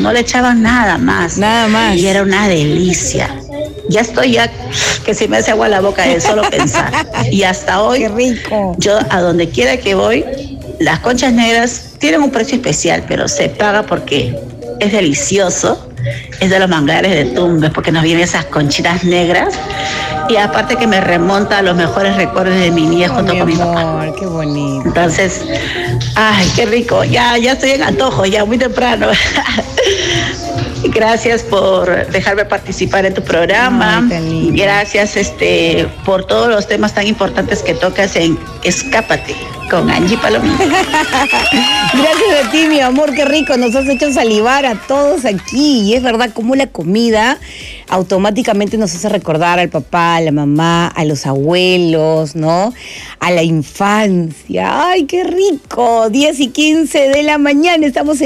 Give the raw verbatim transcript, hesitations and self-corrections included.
no le echaban nada más. Nada más. Y era una delicia. Ya estoy ya que se me hace agua la boca de solo pensar. Y hasta hoy, qué rico. Yo a donde quiera que voy, las conchas negras tienen un precio especial, pero se paga porque es delicioso. Es de los manglares de Tumbes, porque nos vienen esas conchitas negras. Y aparte que me remonta a los mejores recuerdos de mi niñez oh, junto mi con amor, mi papá. Qué bonito. Entonces, ay, qué rico. Ya, ya estoy en antojo, ya muy temprano. Gracias por dejarme participar en tu programa. Ay, gracias este, por todos los temas tan importantes que tocas en Escápate con Angie Palomino. Gracias a ti, mi amor, qué rico. Nos has hecho salivar a todos aquí. Y es verdad, como la comida automáticamente nos hace recordar al papá, a la mamá, a los abuelos, ¿no? A la infancia. ¡Ay, qué rico! diez y quince de la mañana, estamos en